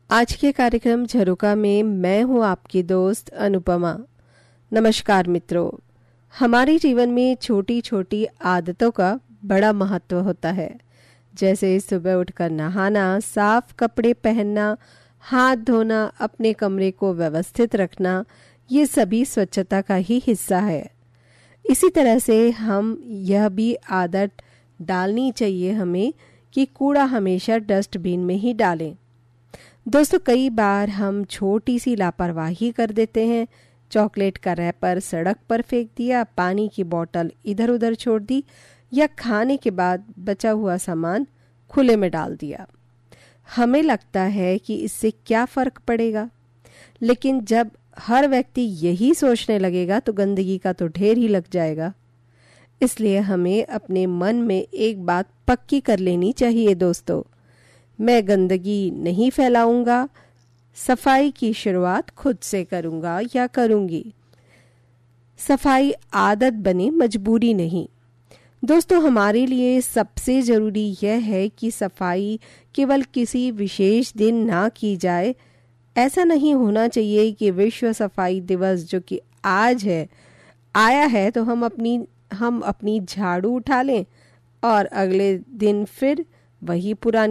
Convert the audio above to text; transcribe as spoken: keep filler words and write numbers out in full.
आज के कार्यक्रम झरोका में मैं हूं आपकी दोस्त अनुपमा। नमस्कार मित्रों, हमारे जीवन में छोटी छोटी आदतों का बड़ा महत्व होता है, जैसे सुबह उठकर नहाना, साफ कपड़े पहनना, हाथ धोना, अपने कमरे को व्यवस्थित रखना, ये सभी स्वच्छता का ही हिस्सा है। इसी तरह से हम यह भी आदत डालनी चाहिए हमें कि कूड़ा हमेशा डस्टबिन में ही डालें। दोस्तों, कई बार हम छोटी सी लापरवाही कर देते हैं। चॉकलेट का रैपर सड़क पर फेंक दिया, पानी की बोतल इधर उधर छोड़ दी या खाने के बाद बचा हुआ सामान खुले में डाल दिया। हमें लगता है कि इससे क्या फ़र्क पड़ेगा, लेकिन जब हर व्यक्ति यही सोचने लगेगा तो गंदगी का तो ढेर ही लग जाएगा। इसलिए हमें अपने मन में एक बात पक्की कर लेनी चाहिए दोस्तों, मैं गंदगी नहीं फैलाऊंगा, सफाई की शुरुआत खुद से करूंगा या करूंगी। सफाई आदत बने, मजबूरी नहीं। दोस्तों, हमारे लिए सबसे ज़रूरी यह है कि सफाई केवल किसी विशेष दिन ना की जाए। ऐसा नहीं होना चाहिए कि विश्व सफाई दिवस जो कि आज है आया है तो हम अपनी हम अपनी झाड़ू उठा लें और अगले दिन फिर वही पुरानी